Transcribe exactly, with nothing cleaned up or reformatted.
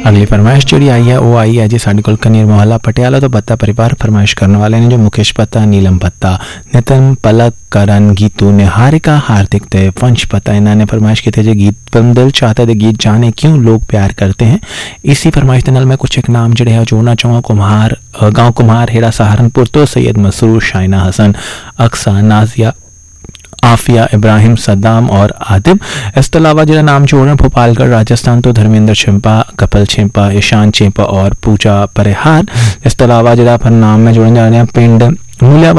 अगली फरमाइश जी आई है वो आई है जी साढ़े कोल कनीर मोहल्ला पटियाला तो बत्ता परिवार फरमाइश करने वाले ने जो मुकेश पत्ता नीलम पत्ता नितिन पलक करण गीतू निहारिका हार्दिक ते वंश पता इन्होंने फरमाइश की थे जो गीत तुम दिल चाहते थे गीत जाने क्यों लोग प्यार करते हैं। इसी फरमाइश के नाल मैं कुछ एक नाम जोड़े है जोड़ना चाहूँगा कुम्हार गाँव कुम्हार हेड़ा सहारनपुर तो सैयद मसरूर शाइना हसन अक्सा नाजिया आफिया इब्राहिम सद्दाम और आदिब। इस तो अलावा जो नाम जोड़ना भोपालगढ़ राजस्थान तो धर्मेंद्र छिंपा कपिल छिंपा ईशान छिंपा और पूजा परिहार। इस तो अलावा जो नाम में जोड़ने जा रहे हैं पिंड मूलिया